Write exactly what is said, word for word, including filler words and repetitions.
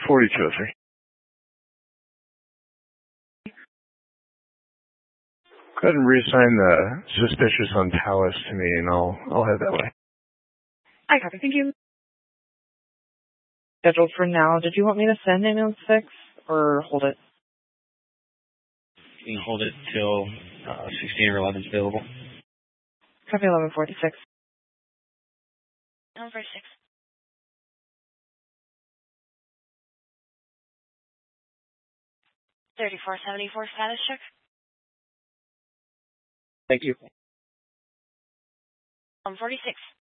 forty-two oh three. Go ahead and reassign the suspicious on Palace to me, and I'll I'll head that way. I copy. Thank you. Scheduled for now. Did you want me to send ambulance six or hold it? You can hold it till uh, sixteen or eleven is available. Copy eleven forty-six. eleven forty-six. thirty-four seventy-four status check. Thank you. eleven forty-six.